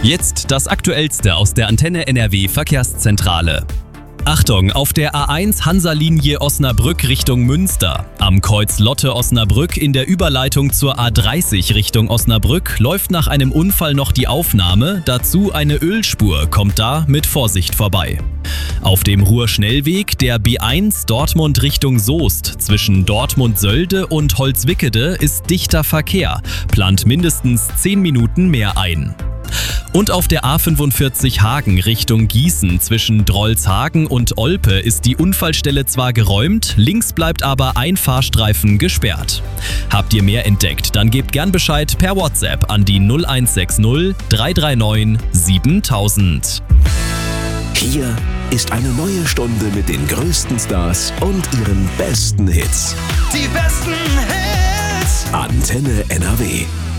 Jetzt das Aktuellste aus der Antenne NRW Verkehrszentrale. Achtung, auf der A1 Hansa-Linie Osnabrück Richtung Münster. Am Kreuz Lotte-Osnabrück in der Überleitung zur A30 Richtung Osnabrück läuft nach einem Unfall noch die Aufnahme. Dazu eine Ölspur, kommt da mit Vorsicht vorbei. Auf dem Ruhr-Schnellweg der B1 Dortmund Richtung Soest zwischen Dortmund-Sölde und Holzwickede ist dichter Verkehr, plant mindestens 10 Minuten mehr ein. Und auf der A45 Hagen Richtung Gießen zwischen Drolshagen und Olpe ist die Unfallstelle zwar geräumt, links bleibt aber ein Fahrstreifen gesperrt. Habt ihr mehr entdeckt, dann gebt gern Bescheid per WhatsApp an die 0160 339 7000. Hier ist eine neue Stunde mit den größten Stars und ihren besten Hits. Die besten Hits. Antenne NRW.